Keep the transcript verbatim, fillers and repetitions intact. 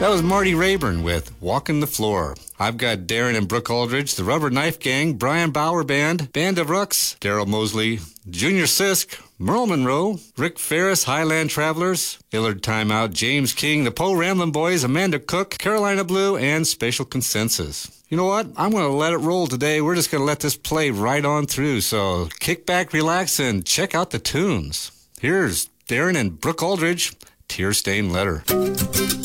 That was Marty Rayburn with Walkin' the Floor. I've got Darren and Brooke Aldridge, the Rubber Knife Gang, Brian Bauer Band, Band of Rucks, Daryl Mosley, Junior Sisk, Merle Monroe, Rick Ferris, Highland Travelers, Illard Timeout, James King, the Poe Ramblin' Boys, Amanda Cook, Carolina Blue, and Spatial Consensus. You know what? I'm going to let it roll today. We're just going to let this play right on through. So kick back, relax, and check out the tunes. Here's Darren and Brooke Aldridge, Tear Stained Letter.